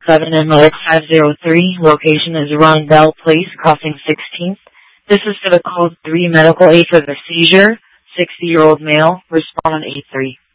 Covenant Mode 503. Location is Rondell Place, crossing 16th. This is for the code 3 medical aid for the seizure. 60-year-old male. Respond on 8-3.